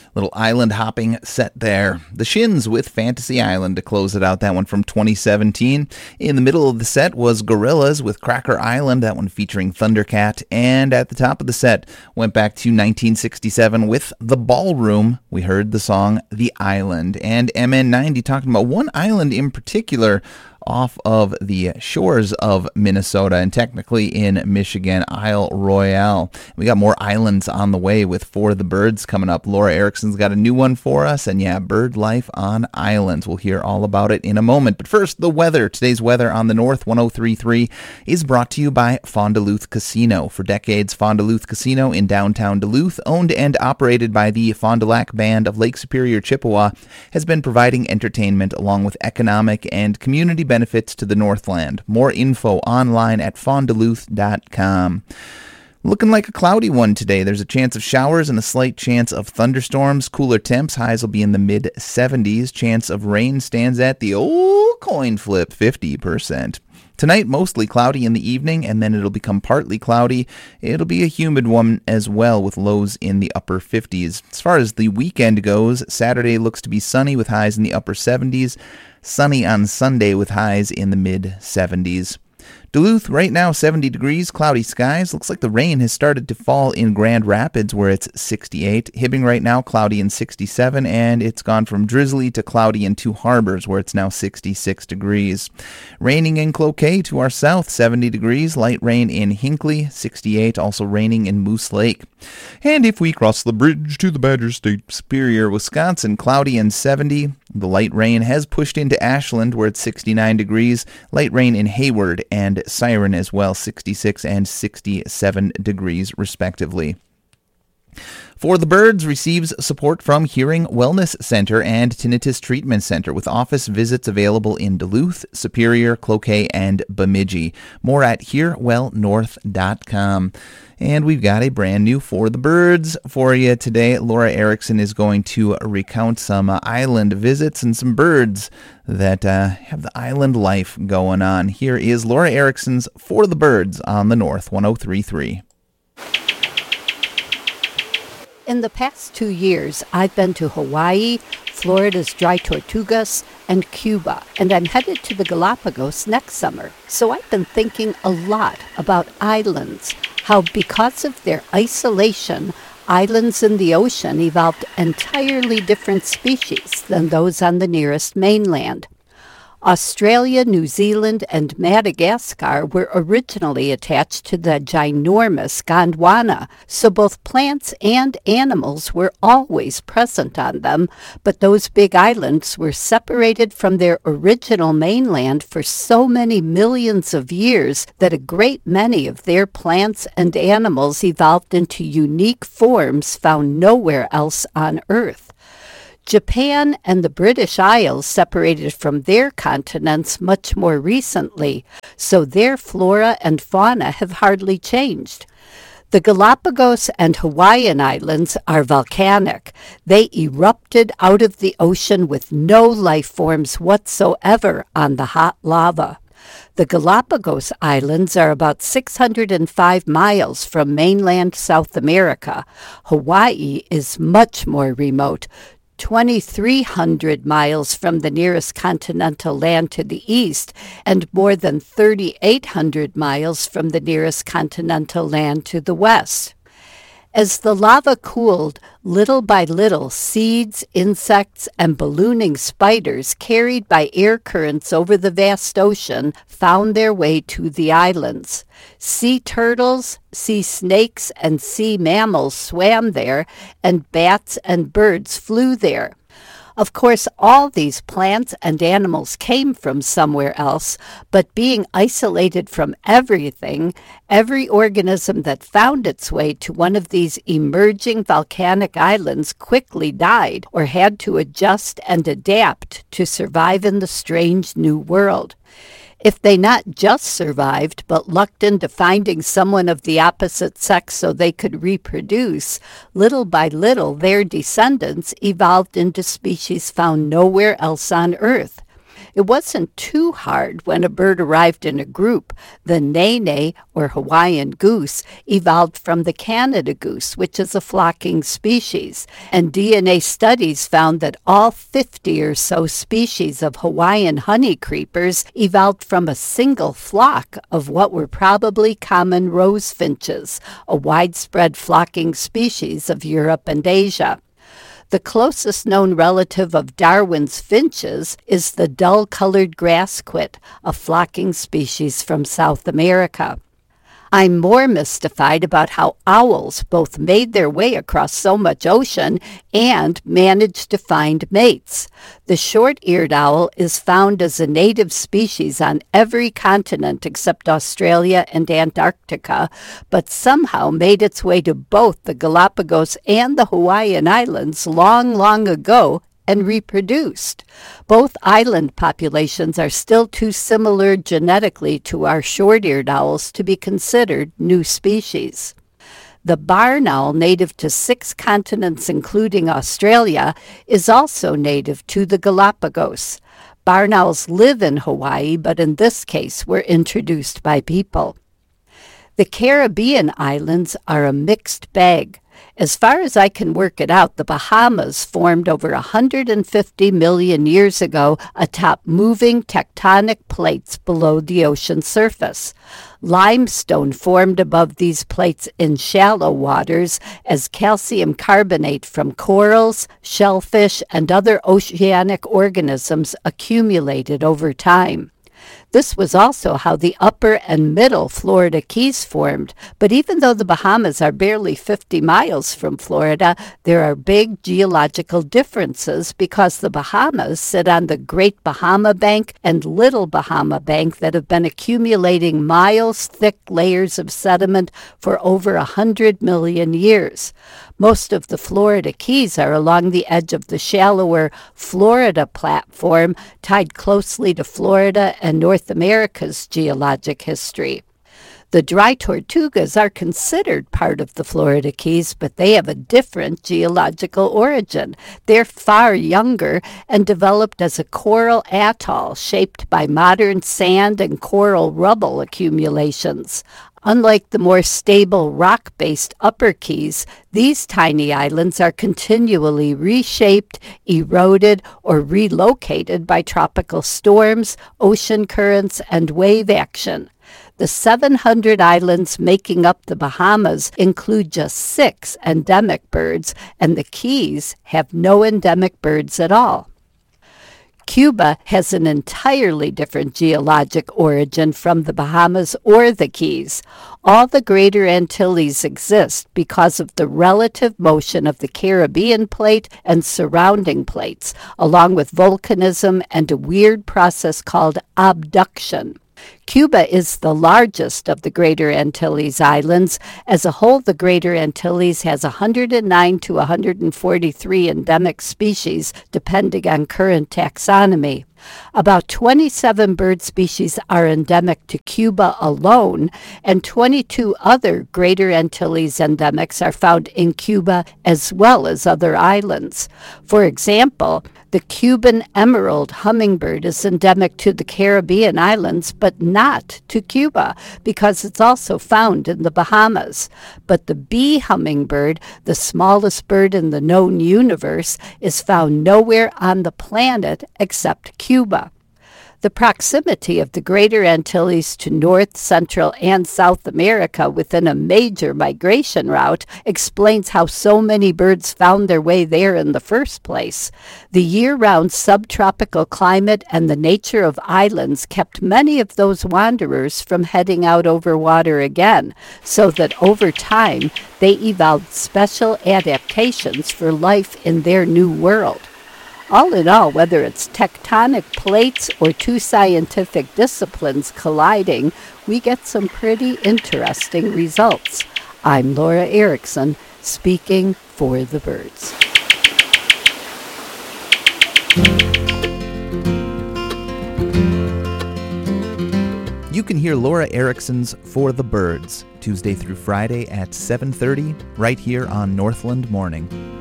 Little island hopping set there. The Shins with Fantasy Island to close it out. That one from 2017. In the middle of the set was Gorillaz with Cracker Island. That one featuring Thundercat. And at the top of the set went back to 1967 with The Ballroom. We heard the song The Island. And MN90 talking about one island in particular off of the shores of Minnesota and technically in Michigan, Isle Royale. We got more islands on the way with For the Birds coming up. Laura Erickson's got a new one for us, and yeah, bird life on islands. We'll hear all about it in a moment. But first, the weather. Today's weather on the North 103.3 is brought to you by Fond du Lac Casino. For decades, Fond du Lac Casino in downtown Duluth, owned and operated by the Fond du Lac Band of Lake Superior, Chippewa, has been providing entertainment along with economic and community benefits to the Northland. More info online at fondduluth.com. Looking like a cloudy one today. There's a chance of showers and a slight chance of thunderstorms. Cooler temps. Highs will be in the mid-70s. Chance of rain stands at the old coin flip, 50%. Tonight, mostly cloudy in the evening, and then it'll become partly cloudy. It'll be a humid one as well, with lows in the upper 50s. As far as the weekend goes, Saturday looks to be sunny with highs in the upper 70s. Sunny on Sunday with highs in the mid-70s. Duluth, right now 70 degrees, cloudy skies. Looks like the rain has started to fall in Grand Rapids where it's 68. Hibbing right now, cloudy and 67, and it's gone from drizzly to cloudy in Two Harbors where it's now 66 degrees. Raining in Cloquet to our south, 70 degrees. Light rain in Hinckley, 68. Also raining in Moose Lake. And if we cross the bridge to the Badger State, Superior, Wisconsin, cloudy and 70. The light rain has pushed into Ashland where it's 69 degrees. Light rain in Hayward and Siren as well, 66 and 67 degrees respectively. For the Birds receives support from Hearing Wellness Center and Tinnitus Treatment Center with office visits available in Duluth, Superior, Cloquet, and Bemidji. More at hearwellnorth.com. And we've got a brand new For the Birds for you today. Laura Erickson is going to recount some island visits and some birds that have the island life going on. Here is Laura Erickson's For the Birds on the North 103.3. In the past 2 years, I've been to Hawaii, Florida's Dry Tortugas, and Cuba, and I'm headed to the Galapagos next summer. So I've been thinking a lot about islands, how because of their isolation, islands in the ocean evolved entirely different species than those on the nearest mainland. Australia, New Zealand, and Madagascar were originally attached to the ginormous Gondwana, so both plants and animals were always present on them, but those big islands were separated from their original mainland for so many millions of years that a great many of their plants and animals evolved into unique forms found nowhere else on Earth. Japan and the British Isles separated from their continents much more recently, so their flora and fauna have hardly changed. The Galapagos and Hawaiian Islands are volcanic. They erupted out of the ocean with no life forms whatsoever on the hot lava. The Galapagos Islands are about 605 miles from mainland South America. Hawaii is much more remote, 2,300 miles from the nearest continental land to the east, and more than 3,800 miles from the nearest continental land to the west. As the lava cooled, little by little, seeds, insects, and ballooning spiders carried by air currents over the vast ocean found their way to the islands. Sea turtles, sea snakes, and sea mammals swam there, and bats and birds flew there. Of course, all these plants and animals came from somewhere else, but being isolated from everything, every organism that found its way to one of these emerging volcanic islands quickly died or had to adjust and adapt to survive in the strange new world. If they not just survived, but lucked into finding someone of the opposite sex so they could reproduce, little by little their descendants evolved into species found nowhere else on Earth. It wasn't too hard when a bird arrived in a group. The nene, or Hawaiian goose, evolved from the Canada goose, which is a flocking species. And DNA studies found that all 50 or so species of Hawaiian honey creepers evolved from a single flock of what were probably common rose finches, a widespread flocking species of Europe and Asia. The closest known relative of Darwin's finches is the dull-colored grassquit, a flocking species from South America. I'm more mystified about how owls both made their way across so much ocean and managed to find mates. The short-eared owl is found as a native species on every continent except Australia and Antarctica, but somehow made its way to both the Galapagos and the Hawaiian Islands long, long ago and reproduced. Both island populations are still too similar genetically to our short-eared owls to be considered new species. The barn owl, native to 6 continents including Australia, is also native to the Galapagos. Barn owls live in Hawaii, but in this case were introduced by people. The Caribbean islands are a mixed bag. As far as I can work it out, the Bahamas formed over 150 million years ago atop moving tectonic plates below the ocean surface. Limestone formed above these plates in shallow waters as calcium carbonate from corals, shellfish, and other oceanic organisms accumulated over time. This was also how the upper and middle Florida Keys formed, but even though the Bahamas are barely 50 miles from Florida, there are big geological differences because the Bahamas sit on the Great Bahama Bank and Little Bahama Bank that have been accumulating miles-thick layers of sediment for over 100 million years. Most of the Florida Keys are along the edge of the shallower Florida platform, tied closely to Florida and North America's geologic history. The dry tortugas are considered part of the Florida Keys, but they have a different geological origin. They're far younger and developed as a coral atoll shaped by modern sand and coral rubble accumulations. Unlike the more stable rock-based Upper Keys, these tiny islands are continually reshaped, eroded, or relocated by tropical storms, ocean currents, and wave action. The 700 islands making up the Bahamas include just 6 endemic birds, and the Keys have no endemic birds at all. Cuba has an entirely different geologic origin from the Bahamas or the Keys. All the Greater Antilles exist because of the relative motion of the Caribbean plate and surrounding plates, along with volcanism and a weird process called abduction. Cuba is the largest of the Greater Antilles Islands. As a whole, the Greater Antilles has 109 to 143 endemic species, depending on current taxonomy. About 27 bird species are endemic to Cuba alone, and 22 other Greater Antilles endemics are found in Cuba as well as other islands. For example, the Cuban emerald hummingbird is endemic to the Caribbean islands, but not to Cuba, because it's also found in the Bahamas. But the bee hummingbird, the smallest bird in the known universe, is found nowhere on the planet except Cuba. The proximity of the Greater Antilles to North, Central, and South America within a major migration route explains how so many birds found their way there in the first place. The year-round subtropical climate and the nature of islands kept many of those wanderers from heading out over water again, so that over time they evolved special adaptations for life in their new world. All in all, whether it's tectonic plates or two scientific disciplines colliding, we get some pretty interesting results. I'm Laura Erickson, speaking for the birds. You can hear Laura Erickson's For the Birds, Tuesday through Friday at 7:30, right here on Northland Morning.